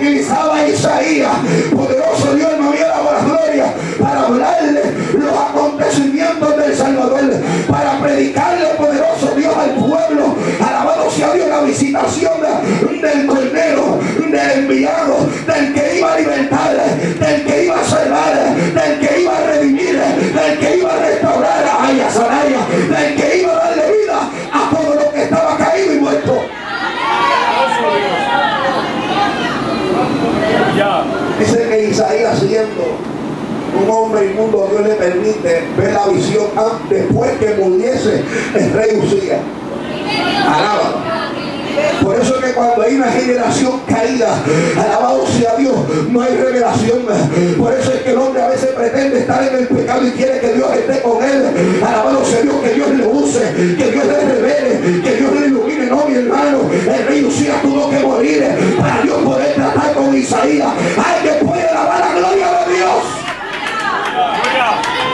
utilizaba a Isaías, poderoso Dios, no había la gloria, para hablarle los acontecimientos del Salvador, para predicarle, poderoso Dios, al pueblo. Alabado sea Dios, la visitación del Cordero, del enviado, del que iba a libertar, del que iba a salvar, del que iba a redimir, del que iba a restaurar a Saraya, del que iba a darle vida a todo lo que estaba caído y muerto. Dice que Isaías, siendo un hombre inmundo, Dios le permite ver la visión después que muriese el rey Usías. Alaba. Por eso es que cuando hay una generación caída, alabado sea Dios, no hay revelación. Por eso es que el hombre a veces pretende estar en el pecado y quiere que Dios esté con él. Alabado sea Dios, que Dios le use, que Dios le revele, que Dios le ilumine. No, mi hermano, el rey Usías tuvo que morir para Dios poder tratar con Isaías. Hay que